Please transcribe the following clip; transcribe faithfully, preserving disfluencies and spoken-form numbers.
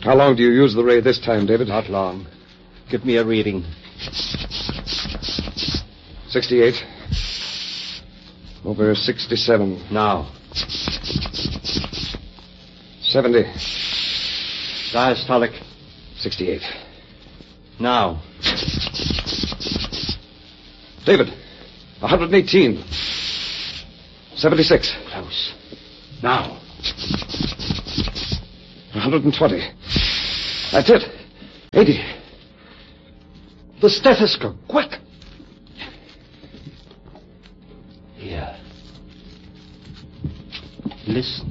How long do you use the ray this time, David? Not long. Give me a reading. sixty-eight. Over sixty-seven. Now. seventy. Diastolic. sixty-eight. Now. David, one hundred eighteen. seventy-six. Close. Now. one hundred twenty. That's it. eighty. The stethoscope. Quick. Here. Listen.